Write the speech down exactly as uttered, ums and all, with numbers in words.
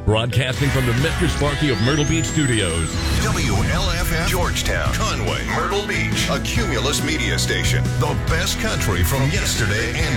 Broadcasting from the Mister Sparky of Myrtle Beach Studios. W L F F Georgetown, Conway, Myrtle Beach, a Cumulus media station. The best country from yesterday and